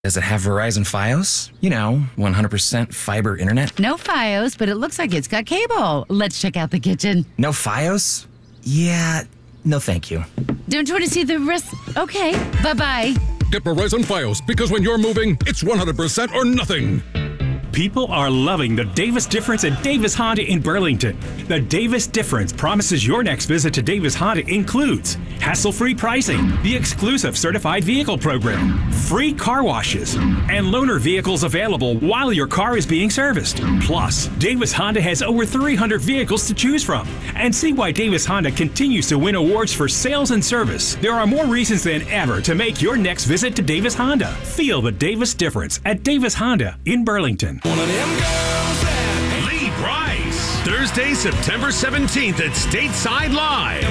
Does it have Verizon Fios? 100% fiber internet? No Fios, but it looks like it's got cable. Let's check out the kitchen. No Fios? Yeah, no thank you. Don't you want to see the rest? Okay, bye-bye. Get Verizon Fios, because when you're moving, it's 100% or nothing. People are loving the Davis Difference at Davis Honda in Burlington. The Davis Difference promises your next visit to Davis Honda includes hassle-free pricing, the exclusive certified vehicle program, free car washes, and loaner vehicles available while your car is being serviced. Plus, Davis Honda has over 300 vehicles to choose from. And see why Davis Honda continues to win awards for sales and service. There are more reasons than ever to make your next visit to Davis Honda. Feel the Davis Difference at Davis Honda in Burlington. One of them girls that Lee Brice, Thursday, September 17th at Stateside Live.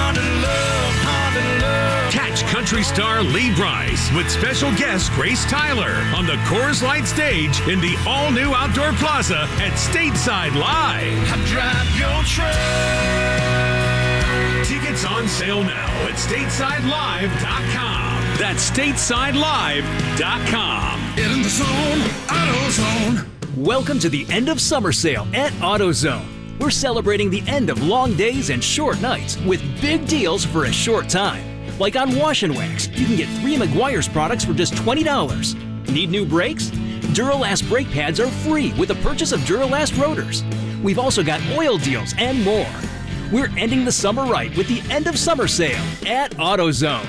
Catch country star Lee Brice with special guest Grace Tyler on the Coors Light stage in the all-new Outdoor Plaza at Stateside Live. I drive your truck. Tickets on sale now at StatesideLive.com. That's StatesideLive.com. Get in the zone, AutoZone. Welcome to the end of summer sale at AutoZone. We're celebrating the end of long days and short nights with big deals for a short time. Like on Wash and Wax, you can get 3 Meguiar's products for just $20. Need new brakes? Duralast brake pads are free with the purchase of Duralast rotors. We've also got oil deals and more. We're ending the summer right with the end of summer sale at AutoZone.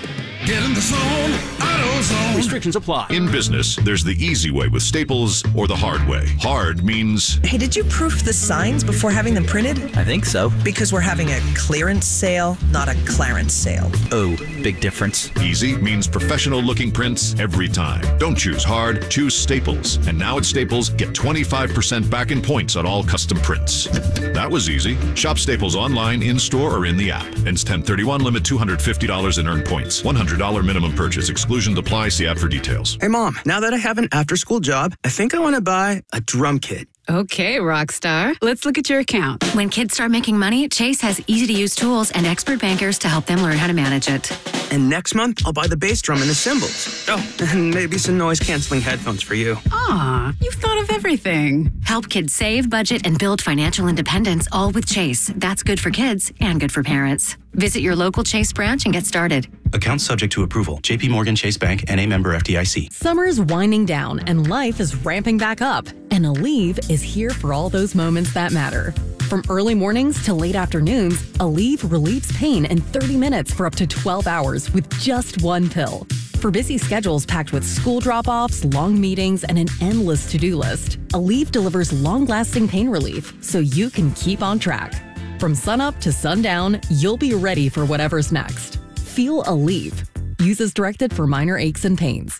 Get in the zone, AutoZone. Restrictions apply. In business, there's the easy way with Staples or the hard way. Hard means... Hey, did you proof the signs before having them printed? I think so. Because we're having a clearance sale, not a clarence sale. Oh, big difference. Easy means professional-looking prints every time. Don't choose hard, choose Staples. And now at Staples, get 25% back in points on all custom prints. That was easy. Shop Staples online, in-store, or in the app. Ends 10/31, limit $250 in earned points. $100 minimum purchase. Exclusion apply. See app for details. Hey, Mom, now that I have an after-school job, I think I want to buy a drum kit. Okay, Rockstar. Let's look at your account. When kids start making money, Chase has easy-to-use tools and expert bankers to help them learn how to manage it. And next month, I'll buy the bass drum and the cymbals. Oh, and maybe some noise-canceling headphones for you. Aw, you've thought of everything. Help kids save, budget, and build financial independence, all with Chase. That's good for kids and good for parents. Visit your local Chase branch and get started. Account subject to approval. J.P. Morgan Chase Bank, N.A. member FDIC. Summer's winding down and life is ramping back up. And Aleve is here for all those moments that matter. From early mornings to late afternoons, Aleve relieves pain in 30 minutes for up to 12 hours with just one pill. For busy schedules packed with school drop-offs, long meetings, and an endless to-do list, Aleve delivers long-lasting pain relief so you can keep on track. From sunup to sundown, you'll be ready for whatever's next. Feel Aleve. Use as directed for minor aches and pains.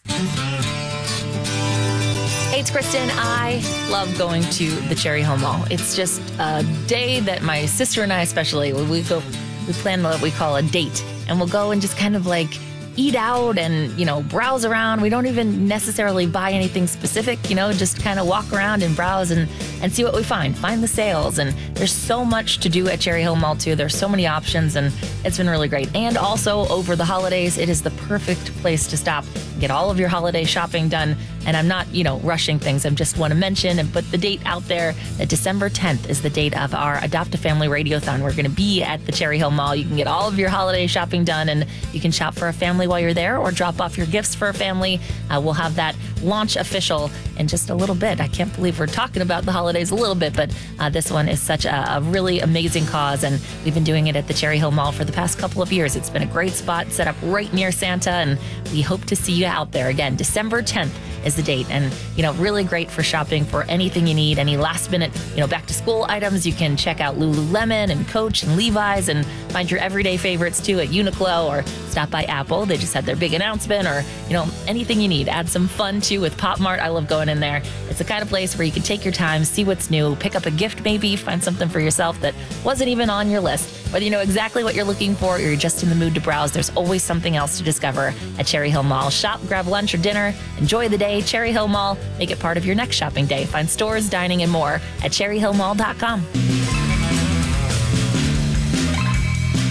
Hey, it's Kristen. I love going to the Cherry Hill Mall. It's just a day that my sister and I especially, we plan what we call a date. And we'll go and just kind of like eat out and, browse around. We don't even necessarily buy anything specific, just kind of walk around and browse and see what we find the sales. And there's so much to do at Cherry Hill Mall too. There's so many options and it's been really great. And also over the holidays, it is the perfect place to stop, get all of your holiday shopping done. And I'm not, rushing things. I just want to mention and put the date out there that December 10th is the date of our Adopt a Family Radiothon. We're going to be at the Cherry Hill Mall. You can get all of your holiday shopping done and you can shop for a family while you're there or drop off your gifts for a family. We'll have that launch official in just a little bit. I can't believe we're talking about the holidays a little bit, but this one is such a really amazing cause. And we've been doing it at the Cherry Hill Mall for the past couple of years. It's been a great spot set up right near Santa. And we hope to see you out there. Again, December 10th is the date. And, really great for shopping for anything you need, any last minute, back to school items. You can check out Lululemon and Coach and Levi's and find your everyday favorites too at Uniqlo or stop by Apple. They just had their big announcement or, anything you need. Add some fun too with Pop Mart. I love going in there. It's the kind of place where you can take your time, see what's new, pick up a gift maybe, find something for yourself that wasn't even on your list. Whether you know exactly what you're looking for or you're just in the mood to browse, there's always something else to discover at Cherry Hill Mall. Shop, grab lunch or dinner, enjoy the day. Cherry Hill Mall, make it part of your next shopping day. Find stores, dining, and more at cherryhillmall.com.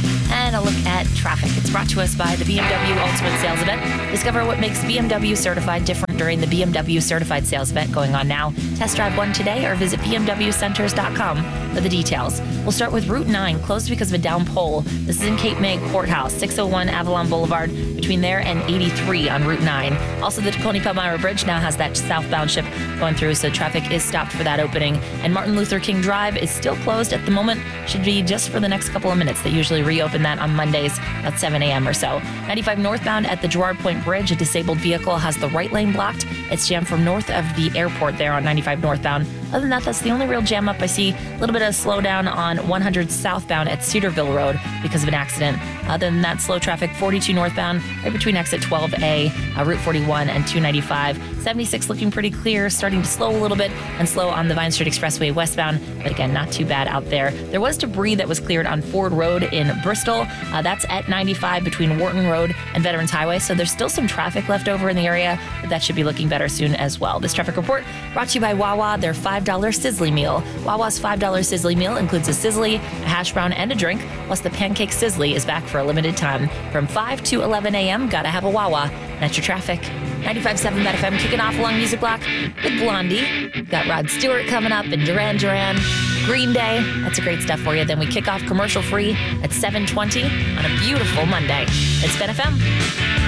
And a look at traffic. It's brought to us by the BMW Ultimate Sales Event. Discover what makes BMW certified different during the BMW Certified Sales Event going on now. Test drive one today or visit bmwcenters.com for the details. We'll start with Route 9, closed because of a down pole. This is in Cape May Courthouse, 601 Avalon Boulevard, between there and 83 on Route 9. Also, the Tacony Palmyra Bridge now has that southbound ship going through, so traffic is stopped for that opening. And Martin Luther King Drive is still closed at the moment. Should be just for the next couple of minutes. They usually reopen that on Mondays at 7 a.m. or so. 95 northbound at the Girard Point Bridge, a disabled vehicle has the right lane blocked. It's jammed from north of the airport there on 95 northbound. Other than that, that's the only real jam up. I see a little bit of slowdown on 100 southbound at Cedarville Road because of an accident. Other than that, slow traffic 42 northbound right between exit 12A, Route 41 and 295. 76 looking pretty clear, starting to slow a little bit and slow on the Vine Street Expressway westbound. But again, not too bad out there. There was debris that was cleared on Ford Road in Bristol. That's at 95 between Wharton Road and Veterans Highway. So there's still some traffic left over in the area, but that should be looking better soon as well. This traffic report brought to you by Wawa, their $5 Sizzly Meal. Wawa's $5 Sizzly Meal includes a sizzly, a hash brown, and a drink, plus the pancake sizzly is back for a limited time. From 5 to 11 a.m., gotta have a Wawa. That's your traffic. 95.7 Met FM kicking off along Music Block with Blondie. We've got Rod Stewart coming up and Duran Duran. Green Day. That's a great stuff for you. Then we kick off commercial free at 7:20 on a beautiful Monday. It's Ben FM.